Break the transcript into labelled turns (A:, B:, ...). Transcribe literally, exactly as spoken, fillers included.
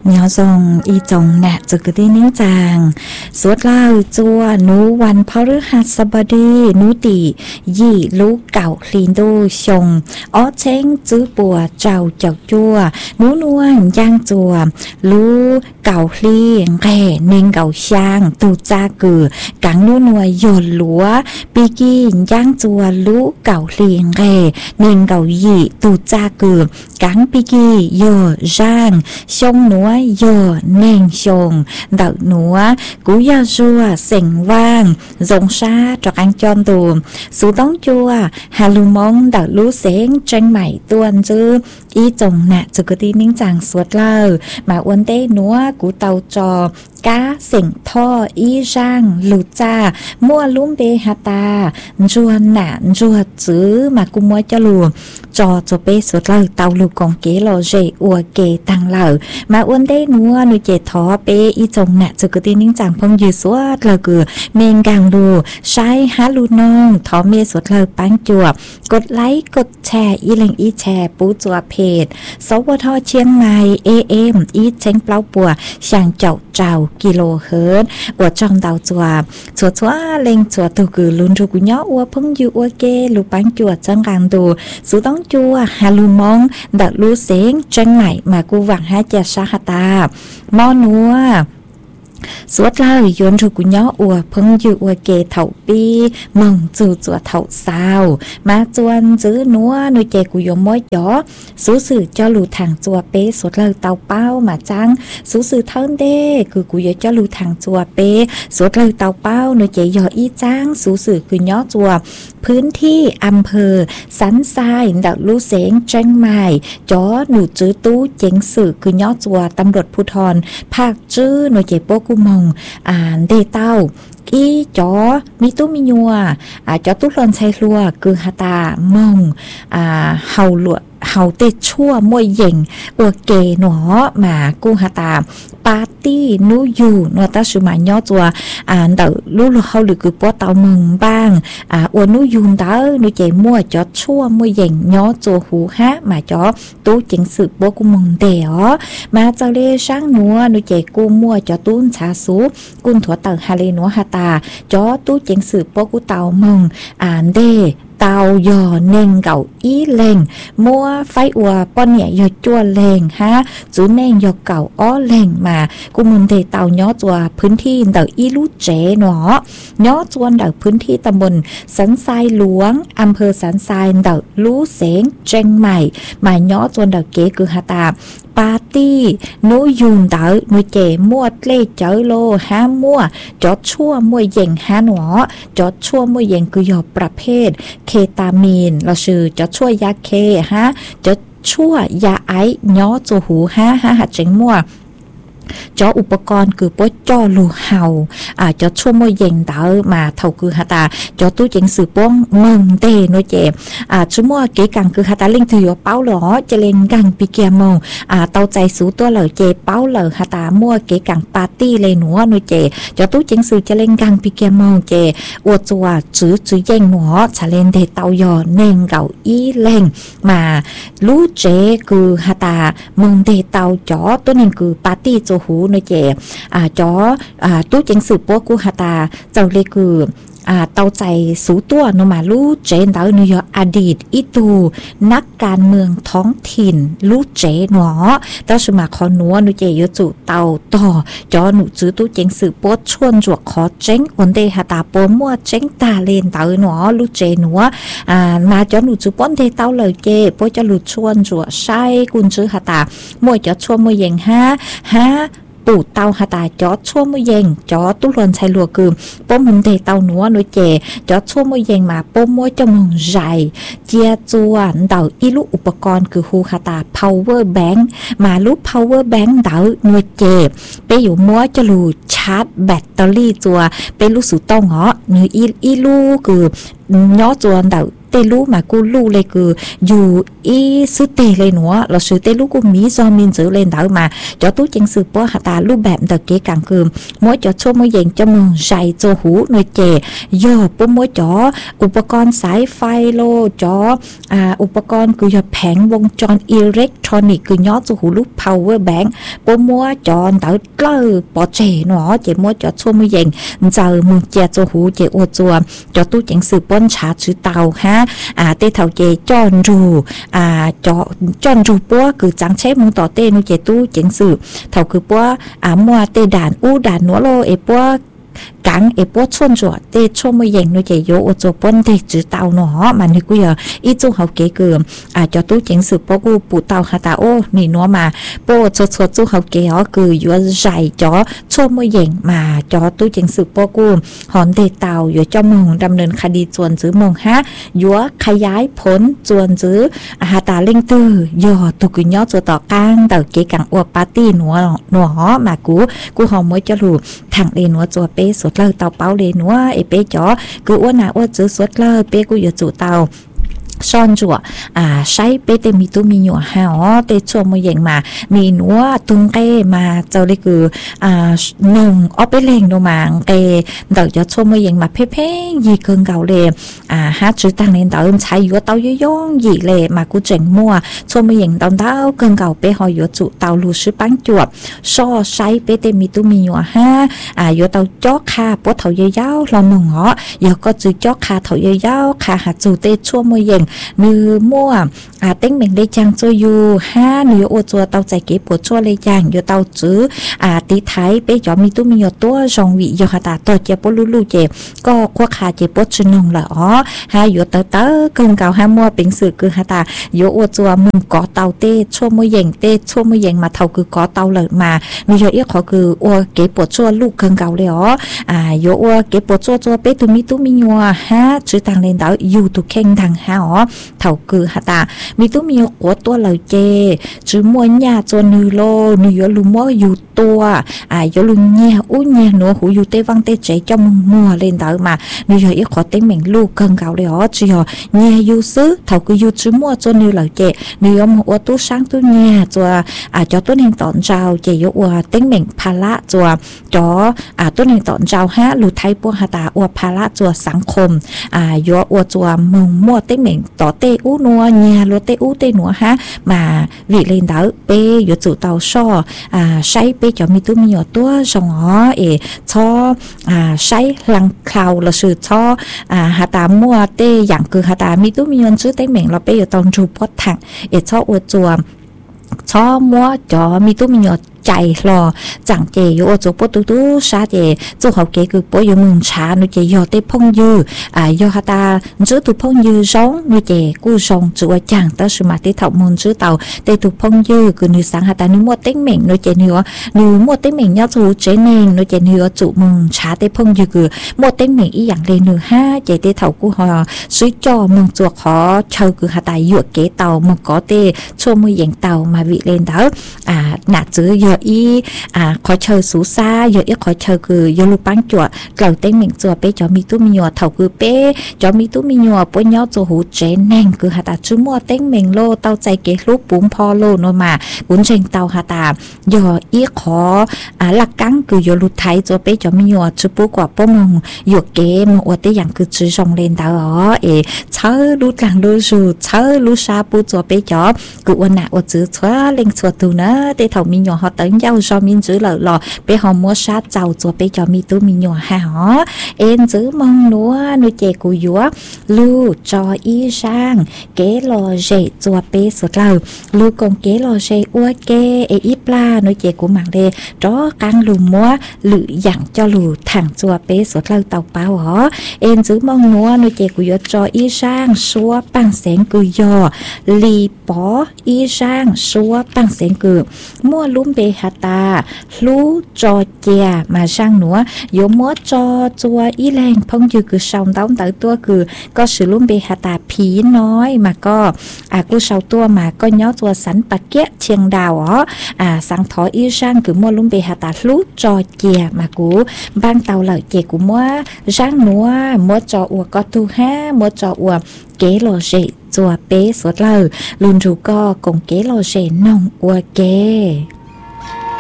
A: nhỏ dòng y dòng nạ từ cái tin nín chàng suốt lao chua núวันพฤหัสบดีนูตียี่ลูกเก่าคลีนโดชงอ้อเช้งจื้อปัวเจ้าเจ้าจัวนูนวลย่างจัวลูกเก่าคลีแก่เน่งเก่าช่างตูจ้ากือกังนูนวลโยนหลัวปีกี้ย่างจัวลูกเก่าคลีแก่เน่งเก่ายี่ตูจ้ากือกังปีกี้โยย่างชงหนัวโยเน่งชงเดาหนัวกูยาจัวเสียงว่างรองชาจากอังจอนตูสูต้องจัวฮาลูมองเดาลูเสียงเจงใหม่ตัวนจื้ออีจงน่ะจุกตีนิ่งจางสวดเล่ามาอ้วนเต้หนัวกูเตาจอกาเสียงท่ออีร่างลูจ้ามั่วลุ่มเบฮาตาจวนหนานจวดจื้อมากูมัวจะลูจอจเปสวดเล่าเตาลูกองเกโลเจอัวเกตังเล่ามาอ้วนเต้หนัวนุเจท้อเปอีจงน่ะจุกตีนิ่งจางพงยืสวดเล่าคือเมงกังลูใช้ฮาลูน้องท้อเมสวดเล่าปังจวบกดไลค์กดแชร์อีเล็งอีแชร์ปูจัวเพจสวทเชียงใหม่ เอ เอ็ม อีเชงเปล่าปัวช่างเจ้าเจ้ากิโลเฮิรตซ์อวดจ้องดาวจัวจัวจัวเล็งจัวตูกือลุนจูกุญย้ออัวพึ่งยูอัวเกลูปังจัวจังกางดูสูต้องจัวฮาลูมองดักลูเสียงเจงใหม่มากูหวังให้เจชาฮตามอนัวสวดเล่ายนถูกกุญย้ออัวเพิ่งอยู่อัวเกเถาปีมึงจู่จัวเถาสาวมาจวนจื้อนัวนุเจกุยมอยจ่อสู้สื่อเจ้าหลูทางจัวเปสวดเล่าเตาเป้ามาจังสู้สื่อเท่าเด้คือกุยเจ้าหลูทางจัวเปสวดเล่าเตาเป้านุเจยออีจังสู้สื่อกุญย้อจัวพื้นที่อำเภอสันทรายดักลูเสงเจงใหม่จ่อหนูจื้อตู้เจ๋งสื่อกุญย้อจัวตำรวจภูธรภาคจื้อนุเจโปกุมองอ่านเดเต้าอีจ๋อมีตู้มียัวอ่าจ๋อตู้หลอนใช้ลัวคือฮาตามองอ่าเฮาลัวเฮาเตชั่วมวยเย่งอัวเกหนอมากูฮาตาปาร์ตี้นูยูนัวตาสุมาย่อจัวอ่าเดาลูลูเฮาหรือคือป้อเตามึงบ้างอ่าอัวนูยูนเต้านูเจมั่วจ๋อชั่วมวยเย่งย่อจัวหูฮะมาจ๋อตู้จิงสืบป้อกูมึงเด๋อมาเจ้าเล่ช่างนัวนูเจกูมั่วจ๋อตุ้นชาสูกุนถั่วเต่าฮาเลนัวฮาตาจ๋อตู้จิงสืบป้อกูเตามึงอ่านเดเตายอเน่งเก่าอีเล่งมัวไฟอัวป้อนเนี่ยยอจั่วเล่งฮะจูเน่งยอเก่าอ้อเล่งมากุมุนเตเตาย้อจัวพื้นที่เดาอีลูเจหนอย้อจวนเดาพื้นที่ตำบลสันทรายหลวงอำเภอสันทรายเดาลูเสงเจงใหม่มาย้อจวนเดาเก๋คือฮาตาปาร์ตี้นูยูนเต๋อนูเจมั่วเล่เจอโลฮะมั่วจอดชั่วมั่วเย่งฮะหนอจอดชั่วมั่วเย่งคือยอประเภทเคตามีนเราชื่อจอดชั่วยาเคฮะจอดชั่วยาไอย้อจูหูฮะฮะหัดเจงมั่วจออุปกรณ์คือป้อจอลูเฮาอ่าจอชั่วโมยเย็นเต๋อมาเท่าคือฮาตาจอตู้เจงสือป้องเมืองเตโนเจอ่าชั่วโมเกกังคือฮาตาเล่งถือเป้าหรอจะเล่งกังปีเกียมงอ่าเตาใจสูตัวเหล่าเจเป้าเหล่าฮาตามั่วเกกังปาร์ตี้เลยหนัวโนเจจอตู้เจงสือจะเล่งกังปีเกียมงเจอวดจัวจื้อจื้อเย็งหนัวชาเลนเดเตายอเน่งเก่าอีเล่งมาลู่เจคือฮาตาเมืองเดเตาจอตัวนึงคือปาร์ตี้หูนเจอ่าจออ่าตู้เจงสืบปัวกูฮาตาเจ้าเลยคืออ่าเตาใจสูตัวนมาลูเจนเตาเนยอดีตอีตูนักการเมืองท้องถิ่นลูเจหนอเต้าสมาคอนัวนุเจยจุเตาต่อจอหนูจื้อตู้เจงสืบปัวชวนจวกขอเจงวันเดฮาตาปัวมัวเจงตาเลนเตาหนอลูเจหนัวอ่ามาจอหนูจื้อป้อนเดเตาเลยเจปัวจะหลุดชวนจวกใช่กุนจื้อฮาตามัวจะชวนมัวเยงฮะฮะปูเตาฮาตาจอดชั่วมือเยงจอดตุ้ลวนใช้ลัวคือป้อมมุนเตเตาหนัวนุเจจอดชั่วมือเยงมาป้อมมัวจมงใหญ่เจียจวนเดาอีลูอุปกรณ์คือฮูฮาตา power bank มาลู power bank เดานุเจไปอยู่มัวจะลูชาร์จแบตเตอรี่จัวไปลูสูต้องเหาะเนื้ออีอีลูคือย้อจวนเดาเตลูมากูลูเลยคืออยู่อีซื้อเตเลยหนัวเราซื้อเตลูกูมีซอมินซื้อเล่นเดามาจอตู้จังสืบป้อหาตารูปแบบตะเกกังคือมัวจอชั่วโมงเย็นจะมึงใส่โจหูหน่วยเจย่อปุ๊บมัวจออุปกรณ์สายไฟโลจออ่าอุปกรณ์คือยอแผงวงจรอิเล็กทรอนิกส์คือยอโจหูลูก power bank ปุ๊บมัวจอเดาเกลือปอเจหนอเจมัวจอชั่วโมงเย็นเจอมึงเจโจหูเจอวจัวจอตู้จังสืบป้อนชาชื่อเตาฮะอ่าเตเท่าเจจอนรูอ่าจอจอนรูปัวคือจังใช้มึงต่อเตนุเจตู้จังสืบเท่าคือปัวอ่ามัวเตด่านอู้ด่านนัวโลเอปัวกังเอปัวชนจั่วเตชั่วโมงเย็นนุเจโยอจัวป้อนเตจือเตาหนอมันนี่กูยออีจุเฮาเกเกิมอ่าจอตู้จังสืบปัวกูปูเตาฮาตาโอนี่นัวมาโปชดชดจุเฮาเกอ๋อคือยัวใจจอชั่วโมงเย็นมาจอตู้จังสืบปัวกูหอนเตเตาอยู่จอมึงดำเนินคดีจวนซื้อมงฮะยัวขยายผลจวนซื้อฮาตาเล่งตื้อยอตุกุยอจัวต่อกลางเตาเกกังอวปาร์ตี้หนัวหนัวมากูกูหอมมวยจะรู้ทางเอหนัวจัวเป้สุดเลยเตาเป้าเลยหนัวเอเป้จ๋อกูอ้วนหนาอ้วนซื้อสุดเลยเป้กูอยู่จู่เตาซ่อนจั่วอ่าใช้เปเตมีตุมีหนัวฮะอ๋อเตชัวมวยงมามีหนัวตุงเกมาเจ้าเลยคืออ่าหนึ่งออไปเล่งโนมาเตเดาจะชัวมวยงมาเพ่เพ่ยีเกินเก่าเลยอ่าฮะจื้อตั้งเล่นเดาใช้ยัวเตาย่อยๆยีเลยมากูเจ๋งมัวชัวมวยงเดาเดาเกินเก่าเป้หอยยัวจู่เตาลูซื้อปังจวบซ่อใช้เปเตมีตุมีหนัวฮะอ่ายัวเตาจ่อคาปวดเถาเยาวๆเราหนึ่งอ๋อยาก็จื้อจ่อคาเถาเยาวๆคาหาจู่เตชัวมวยงนือมั่วอ่าเต็งเหม่งได้จังโจอยู่ห้าเนื้อโอจัวเตาใจเก็บปวดชั่วเลยจังอยู่เตาจื้ออ่าตีไทยไปจอมีตู้มีอยู่ตัวจงวิอยู่หาตาตัวเจ็บปวดลู่ๆเจ็บก็ควักขาเจ็บปวดชนงละอ๋อห้าอยู่เตาเตาเกินเก่าห้ามั่วเป็นสื่อคือหาตาอยู่โอจัวมึงก่อเตาเต้ชั่วโมงเย็นเต้ชั่วโมงเย็นมาเท่าคือก่อเตาเลยมามีอยู่อีกขอคือโอเก็บปวดชั่วลูกเกินเก่าเลยอ๋ออ่าอยู่โอเก็บปวดชั่วจัวไปตัวมีตู้มีอยู่ห้าจื้อต่างเลนเตาอยู่ตุเข่งทางห้าอ๋อเท่าคือหาตามีตู้มีหัวตัวเหล่าเจจื้อมวยยาจนนือโลนือลุมัวอยู่ตัวอ่ายลุงเงียอุ้ยเงียหนูหูอยู่เตวังเตใจจมมัวเล่นเตอมานืออีขอเต็งเหม่งลูกเกินเก่าเลยอ๋อจื้อเงียอยู่ซื้อเท่าคืออยู่จื้อมัวจนนือเหล่าเจนือมัวตู้ช้างตู้เงียจัวอ่าจอตัวเองตอนเจ้าเจยอัวเต็งเหม่งภาระจัวจออ่าตัวเองตอนเจ้าฮะลูไทยปัวหาตาอัวภาระจัวสังคมอ่ายัวอัวจัวมึงมัวเต็งเหม่งต่อเตอู้นัวเงียรถเตอู้เตหนัวฮะมาวิเลนเดอเปอยู่จู่เตาช่ออ่าใช้เปจะมีตู้มีอยู่ตัวสองอ๋อเอช่ออ่าใช้หลังคลาวเราซื้อช่ออ่าหาตามัวเตอย่างคือหาตามีตู้มีอยู่ซื้อเต็งเหม่งเราเปอยู่ตอนจูพดถังเอช่ออัวจัวช่อมัวจอมีตู้มีอยู่ใจรอจังเจโยโจปตุตุชาเจจูเขาเกคือปอยมุงชานุเจโยเตพงยืออ่าโยฮาตาจื้อตุพงยือร้องนุเจกู้ซงจูจังตสมาติเถามุนจื้อเตาเตตุพงยือคือนุสังหาตานุมัวเต็งเหม่งนุเจเนื้อนุมัวเต็งเหม่งยอจูเจเนงนุเจเนื้อจูมุงชาเตพงยือคือมัวเต็งเหม่งอีอย่างเลยเนื้อห้าเจเตเถากู้หอซื้อจอมุงจัวขอเชาคือหาตาหยวกเกเตามุงก็เตชั่วมือเหยงเตามาวิเลนเตาอ่าหนาจื้อเยอะอีอ่าขอเชิญสูซาเยอะอีขอเชิญคือยลูปังจั่วเกล่าเต้งเหม่งจั่วเป้จอมีตู้มีหยัวเท่าคือเป้จอมีตู้มีหยัวป้อนยอจั่วหูเจนแน่งคือหาตาจุ้มัวเต้งเหม่งโลเต้าใจเกลูกปุ้มพอโลโนมาบุญเชงเต้าหาตายออีขออ่าหลักกังคือยลูไทยจั่วเป้จอมีหยัวจุปุ๊กว่าป้อมงหยวกเกมอวดได้อย่างคือจื้อจงเลนเต้าอ๋อเอเชอรู้หลังรู้สูเชอรู้ชาปูจั่วเป้จอคือวันหน้าอวดจื้อชัวเล็งชัวตูนะเตเท่ามีหยัวเขาเติ้งยาวจอมีจื้อหล่อหล่อไปหอมมัวชาเจ้าจัวไปจอมีตู้มีหยัวหาอ๋อเอ็นจื้อมองนัวนุเจกูยัวลูจออีช่างเกลอเจจัวเปสุดเหล่าลูกงเกลอเจอัวเกเออีปลานุเจกูหมังเลจอกังลูมัวหรืออย่างจอลูถังจัวเปสุดเหล่าเต่าเปล่าอ๋อเอ็นจื้อมองนัวนุเจกูยัวจออีช่างชัวปังเสียงกูยอลีปออีช่างชัวปังเสียงกูมัวลุ่มเบหาตาลูจอเจียมาช่างหนัวโยมัวจอจัวอีแรงพงอยู่คือชาวต้อมเต๋อตัวคือก็สือลุ่มเบหาตาผีน้อยมาก็อากูชาวตัวมาก็ย่อตัวสันปะเกะเชียงดาวอ๋ออ่าสังทออีช่างคือมัวลุ่มเบหาตาลูจอเจียมากูบางเตาเหล่าเจกูมัวช่างหนัวมัวจออัวก็ตูห้ามัวจออัว kế lò rể chùa bế suốt lờ luôn rủ co cùng kế lò rể nòng ua kế